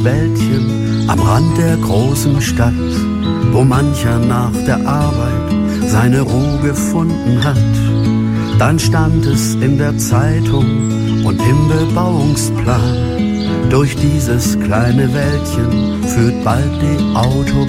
Wäldchen am Rand der großen Stadt, wo mancher nach der Arbeit seine Ruhe gefunden hat. Dann stand es in der Zeitung und im Bebauungsplan, durch dieses kleine Wäldchen führt bald die Autobahn.